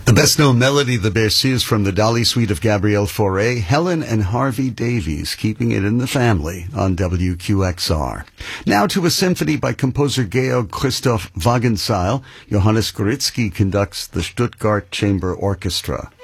The best-known melody, the Berceuse, is from the Dolly Suite of Gabrielle Fauré, Helen and Harvey Davies, keeping it in the family on WQXR. Now to a symphony by composer Georg Christoph Wagenseil. Johannes Gorizki conducts the Stuttgart Chamber Orchestra.